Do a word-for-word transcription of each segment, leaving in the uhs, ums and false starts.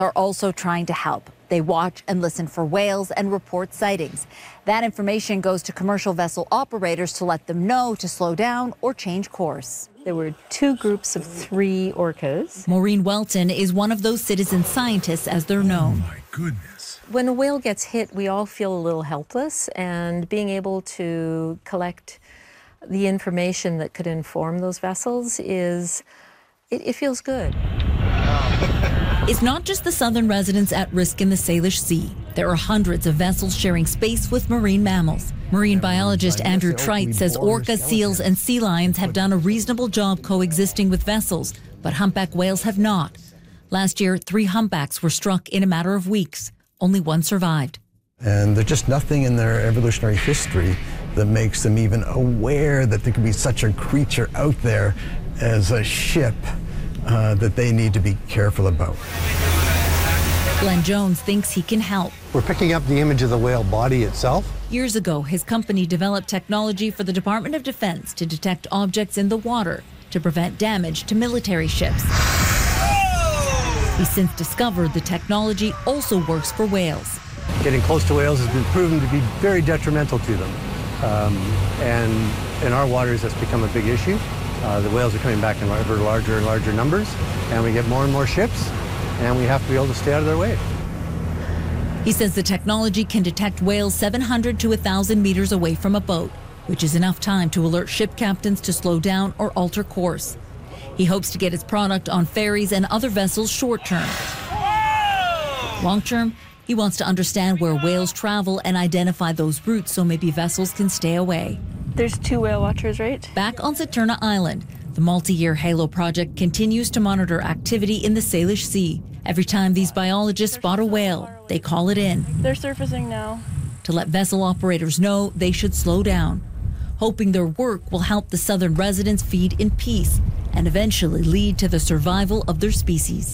are also trying to help. They watch and listen for whales and report sightings. That information goes to commercial vessel operators to let them know to slow down or change course. There were two groups of three orcas. Maureen Welton is one of those citizen scientists, as they're known. Oh my goodness. When a whale gets hit, we all feel a little helpless, and being able to collect the information that could inform those vessels is, it, it feels good. It's not just the southern residents at risk in the Salish Sea. There are hundreds of vessels sharing space with marine mammals. Marine biologist Andrew Trite says orcas, seals, and sea lions have done a reasonable job coexisting with vessels, but humpback whales have not. Last year, three humpbacks were struck in a matter of weeks. Only one survived. And there's just nothing in their evolutionary history that makes them even aware that there could be such a creature out there as a ship uh, that they need to be careful about. Glenn Jones thinks he can help. We're picking up the image of the whale body itself. Years ago, his company developed technology for the Department of Defense to detect objects in the water to prevent damage to military ships. He's since discovered the technology also works for whales. Getting close to whales has been proven to be very detrimental to them. Um, and in our waters, that's become a big issue. Uh, the whales are coming back in ever larger and larger numbers, and we get more and more ships, and we have to be able to stay out of their way. He says the technology can detect whales seven hundred to one thousand meters away from a boat, which is enough time to alert ship captains to slow down or alter course. He hopes to get his product on ferries and other vessels short term. Long term, he wants to understand where whales travel and identify those routes so maybe vessels can stay away. There's two whale watchers, right? Back on Saturna Island, the multi-year HALO project continues to monitor activity in the Salish Sea. Every time these biologists spot a whale, they call it in. They're surfacing now. To let vessel operators know they should slow down, hoping their work will help the southern residents feed in peace and eventually lead to the survival of their species.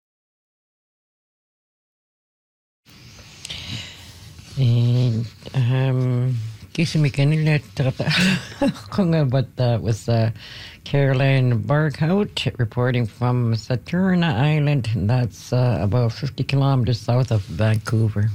And, um, Kasi may kanila kung about that was uh, Caroline Barkhout reporting from Saturna Island. That's uh, about fifty kilometers south of Vancouver.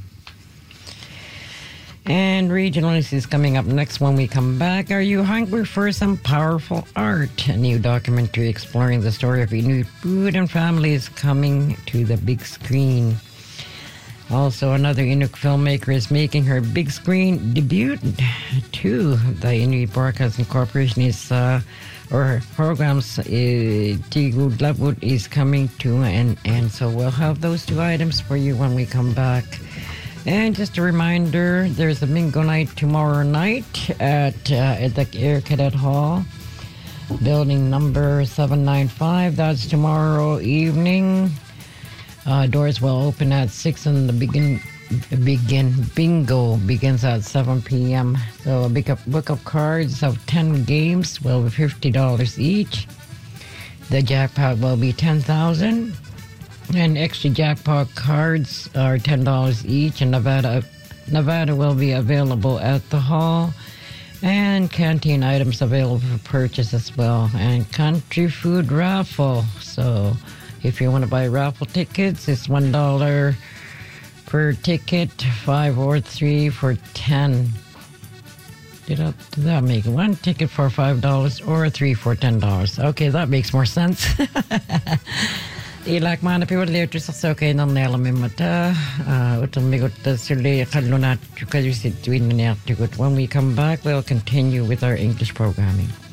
And regional news is coming up next when we come back. Are you hungry for some powerful art? A new documentary exploring the story of Inuit food and families coming to the big screen. Also, another Inuk filmmaker is making her big screen debut too. The Inuit Broadcasting Corporation is, uh, or her programs, uh, Tigu Lapwood is coming to an end. So we'll have those two items for you when we come back. And just a reminder, there's a bingo night tomorrow night at, uh, at the Air Cadet Hall, building number seven ninety-five. That's tomorrow evening. Uh, doors will open at six and the begin begin bingo begins at seven p.m. So a big up, book of cards of ten games will be fifty dollars each. The jackpot will be ten thousand dollars. And extra jackpot cards are ten dollars each. And Nevada, Nevada will be available at the hall. And canteen items available for purchase as well. And country food raffle. So if you want to buy raffle tickets, it's one dollar per ticket, five or three for ten. Did, I, did that make it? One ticket for five dollars or three for ten dollars? Okay, that makes more sense. Ilak mana people later sa okay nang nela mi mata. Utang migot sili kalunat because you said when we come back, we'll continue with our English programming.